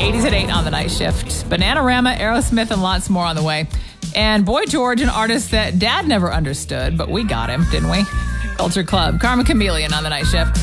80s at 8 on the night shift. Bananarama, Aerosmith, and lots more on the way. And Boy George, an artist that Dad never understood, but we got him, didn't we? Culture Club, Karma Chameleon on the night shift.